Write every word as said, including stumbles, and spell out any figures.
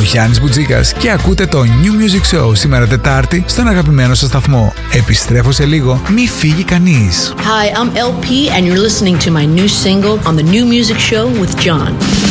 Γιάννης Μπουτζίκας και ακούτε το New Music Show σήμερα Τετάρτη στον αγαπημένο σας σταθμό. Επιστρέφω σε λίγο, μη φύγει κανείς. Hi, I'm L P and you're listening to my new single on the New Music Show with John.